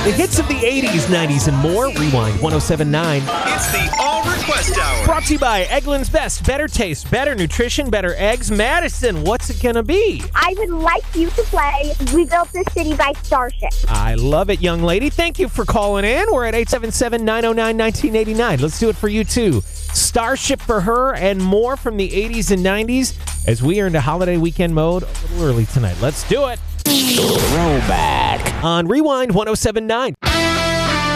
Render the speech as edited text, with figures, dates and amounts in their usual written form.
The hits of the 80s, 90s, and more. Rewind 1079. It's the All Request Hour. Brought to you by Eggland's Best. Better taste, better nutrition, better eggs. Madison, what's it going to be? I would like you to play We Built This City by Starship. I love it, young lady. Thank you for calling in. We're at 877-909-1989. Let's do it for you, too. Starship for her and more from the 80s and 90s as we are into holiday weekend mode a little early tonight. Let's do it. Throwback on Rewind 1079.